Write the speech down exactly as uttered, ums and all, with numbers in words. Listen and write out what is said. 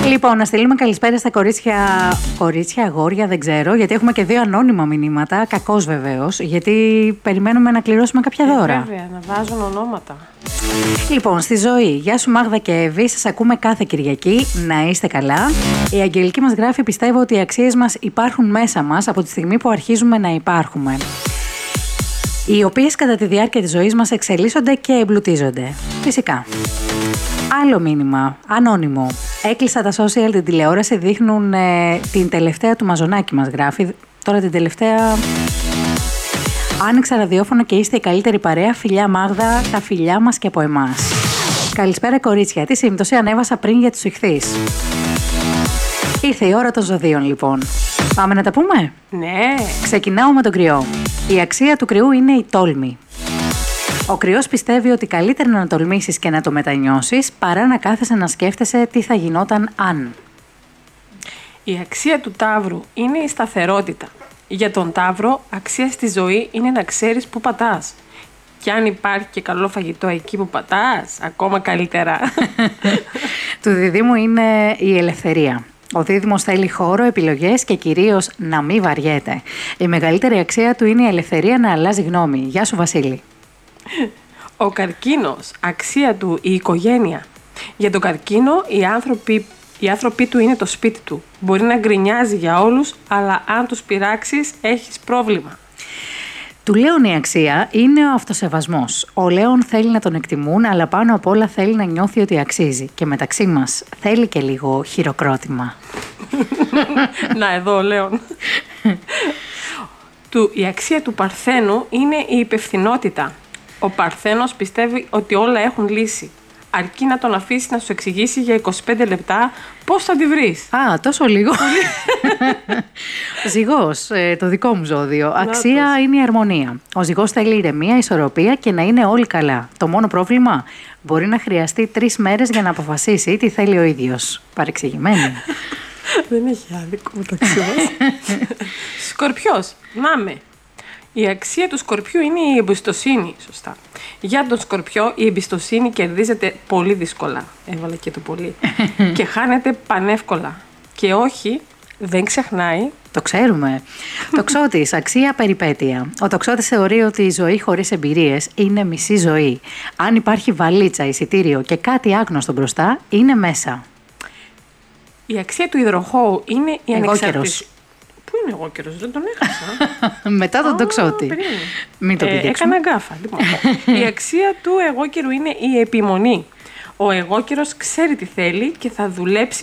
Λοιπόν, να στείλουμε καλησπέρα στα κορίτσια, κορίτσια, αγόρια, δεν ξέρω, γιατί έχουμε και δύο ανώνυμα μηνύματα. Κακώς βεβαίως, γιατί περιμένουμε να κληρώσουμε κάποια δώρα. Ε, βέβαια, να βάζουν ονόματα. Λοιπόν, στη ζωή. Γεια σου Μάγδα και Εύη, σας ακούμε κάθε Κυριακή. Να είστε καλά. Η Αγγελική μας γράφει: πιστεύω ότι οι αξίες μας υπάρχουν μέσα μας από τη στιγμή που αρχίζουμε να υπάρχουμε, οι οποίες κατά τη διάρκεια της ζωής μας εξελίσσονται και εμπλουτίζονται. Φυσικά. Άλλο μήνυμα, ανώνυμο. Έκλεισα τα social, την τηλεόραση, δείχνουν ε, την τελευταία του Μαζονάκη, μας γράφει. Τώρα την τελευταία... Άνοιξα ραδιόφωνο και είστε η καλύτερη παρέα. Φιλιά Μάγδα, τα φιλιά μας και από εμάς. Καλησπέρα κορίτσια, τι σύμπτωση ανέβασα πριν για τους ηχθείς. Ήρθε η ώρα των ζωδίων λοιπόν. Πάμε να τα πούμε? Ναι. Ξεκινάω με τον Κρυό. Η αξία του Κρυού είναι η τόλμη. Ο Κρυός πιστεύει ότι καλύτερα να τολμήσεις και να το μετανιώσεις παρά να κάθεσαι να σκέφτεσαι τι θα γινόταν αν. Η αξία του Ταύρου είναι η σταθερότητα. Για τον Ταύρο, αξία στη ζωή είναι να ξέρεις που πατάς. Και αν υπάρχει και καλό φαγητό εκεί που πατάς, ακόμα καλύτερα. Του Διδύμου είναι η ελευθερία. Ο Δίδυμος θέλει χώρο, επιλογές και κυρίως να μην βαριέται. Η μεγαλύτερη αξία του είναι η ελευθερία να αλλάζει γνώμη. Γεια σου Βασίλη. Ο Καρκίνος, αξία του η οικογένεια. Για τον Καρκίνο, οι άνθρωποι, οι άνθρωποι του είναι το σπίτι του. Μπορεί να γκρινιάζει για όλους, αλλά αν τους πειράξεις, έχεις πρόβλημα. Του Λέων η αξία είναι ο αυτοσεβασμός. Ο Λέων θέλει να τον εκτιμούν, αλλά πάνω απ' όλα θέλει να νιώθει ότι αξίζει. Και μεταξύ μας θέλει και λίγο χειροκρότημα. Να εδώ ο Λέων. Του, η αξία του Παρθένου είναι η υπευθυνότητα. Ο Παρθένος πιστεύει ότι όλα έχουν λύση. Αρκεί να τον αφήσει να σου εξηγήσει για είκοσι πέντε λεπτά πώς θα τη βρεις. Α, τόσο λίγο. Ζυγός, ε, το δικό μου ζώδιο. Αξία Νάτος. είναι η αρμονία. Ο Ζυγός θέλει ηρεμία, ισορροπία και να είναι όλοι καλά. Το μόνο πρόβλημα, μπορεί να χρειαστεί τρεις μέρες για να αποφασίσει τι θέλει ο ίδιος. Παρεξηγημένη. Δεν έχει άδικο μεταξύ μας. Σκορπιός, να με. Η αξία του Σκορπιού είναι η εμπιστοσύνη, σωστά. Για τον Σκορπιό η εμπιστοσύνη κερδίζεται πολύ δύσκολα. Έβαλα και το πολύ. Και χάνεται πανεύκολα. Και όχι, δεν ξεχνάει. Το ξέρουμε. Τοξότης, αξία περιπέτεια. Ο τοξότης θεωρεί ότι η ζωή χωρίς εμπειρίες είναι μισή ζωή. Αν υπάρχει βαλίτσα, εισιτήριο και κάτι άγνωστο μπροστά, είναι μέσα. Η αξία του Υδροχόου είναι η Εγώ ανεξαρτησία. Πού είναι εγώ καιρός, δεν τον έχασα. Μετά τον τοξότη. περίμενε. Μην το Ε, πηγαίξουμε. έκανα γκάφα. Λοιπόν. Η αξία του εγώκερου είναι η επιμονή. Ο εγώκερος ξέρει τι θέλει και θα δουλέψει